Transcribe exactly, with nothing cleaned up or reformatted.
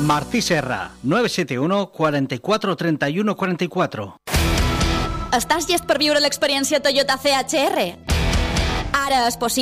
Martí Serra, nueve siete uno, cuarenta y cuatro, treinta y uno, cuarenta y cuatro. Estàs llest per viure l'experiència Toyota C H R? Ara és possible.